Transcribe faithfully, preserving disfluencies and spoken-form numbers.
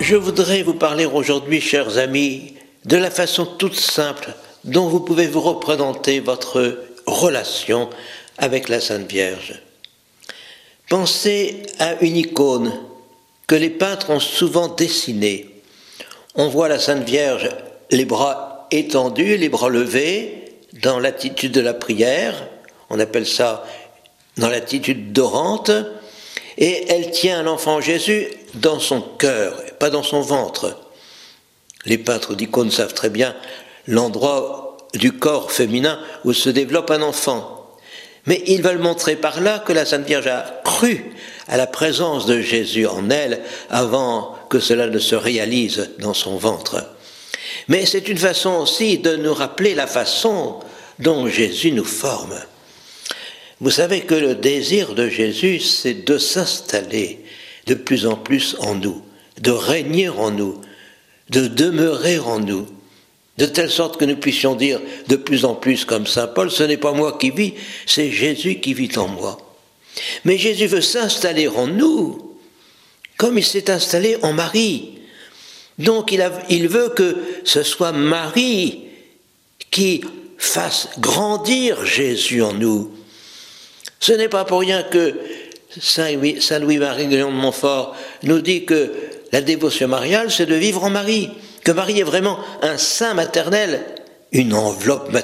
je voudrais vous parler aujourd'hui, chers amis, de la façon toute simple dont vous pouvez vous représenter votre relation avec la Sainte Vierge. Pensez à une icône que les peintres ont souvent dessinée. On voit la Sainte Vierge, les bras étendus, les bras levés, dans l'attitude de la prière, on appelle ça dans l'attitude d'orante, et elle tient l'enfant Jésus dans son cœur, pas dans son ventre. Les peintres d'icônes savent très bien l'endroit du corps féminin où se développe un enfant. Mais ils veulent montrer par là que la Sainte Vierge a cru à la présence de Jésus en elle avant que cela ne se réalise dans son ventre. Mais c'est une façon aussi de nous rappeler la façon dont Jésus nous forme. Vous savez que le désir de Jésus, c'est de s'installer de plus en plus en nous, de régner en nous, de demeurer en nous, de telle sorte que nous puissions dire de plus en plus comme saint Paul, ce n'est pas moi qui vis, c'est Jésus qui vit en moi. Mais Jésus veut s'installer en nous, comme il s'est installé en Marie. Donc il, a, il veut que ce soit Marie qui fasse grandir Jésus en nous. Ce n'est pas pour rien que Saint Louis-Marie Grignon de Montfort nous dit que la dévotion mariale, c'est de vivre en Marie, que Marie est vraiment un sein maternel, une enveloppe maternelle.